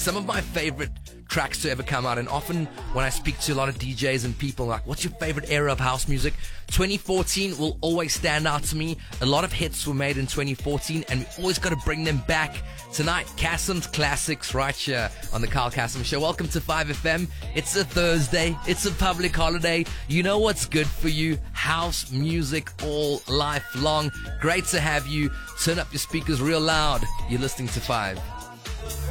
some of my favorite tracks to ever come out, and often when I speak to a lot of DJs and people like, what's your favorite era of house music? 2014 will always stand out to me. A lot of hits were made in 2014 and we always got to bring them back. Tonight, Kassem's Classics right here on the Carl Kassem Show. Welcome to 5FM. It's a Thursday. It's a public holiday. You know what's good for you? House music all life long. Great to have you. Turn up your speakers real loud. You're listening to 5.